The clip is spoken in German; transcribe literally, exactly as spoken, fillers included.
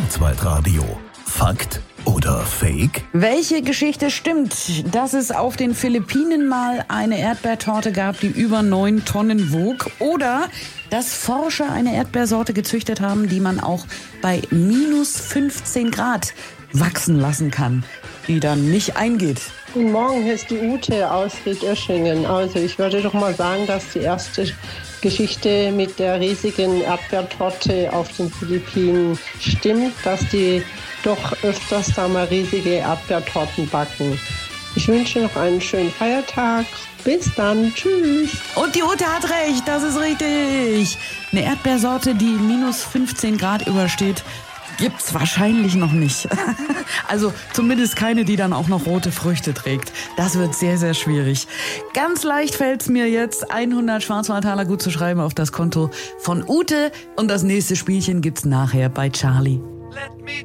Kurzweitradio. Fakt oder Fake? Welche Geschichte stimmt? Dass es auf den Philippinen mal eine Erdbeertorte gab, die über neun Tonnen wog? Oder dass Forscher eine Erdbeersorte gezüchtet haben, die man auch bei minus fünfzehn Grad wachsen lassen kann, die dann nicht eingeht? Guten Morgen, hier ist die Ute aus Riedöschingen. Also ich würde doch mal sagen, dass die erste Geschichte mit der riesigen Erdbeertorte auf den Philippinen stimmt, dass die doch öfters da mal riesige Erdbeertorten backen. Ich wünsche noch einen schönen Feiertag. Bis dann. Tschüss. Und die Ute hat recht, das ist richtig. Eine Erdbeersorte, die minus fünfzehn Grad übersteht, gibt's wahrscheinlich noch nicht. Also zumindest keine, die dann auch noch rote Früchte trägt. Das wird sehr, sehr schwierig. Ganz leicht fällt's mir jetzt, hundert Schwarzwaldtaler gut zu schreiben auf das Konto von Ute. Und das nächste Spielchen gibt's nachher bei Charlie. Let me